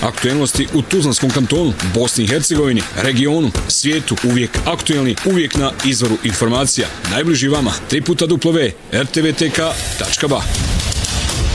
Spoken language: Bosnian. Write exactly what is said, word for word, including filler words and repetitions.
Aktuelnosti u Tuzlanskom kantonu, Bosni i Hercegovini, regionu, svijetu, uvijek aktuelni, uvijek na izvoru informacija. Najbliži vama, tri puta w r t v t k tačka b a.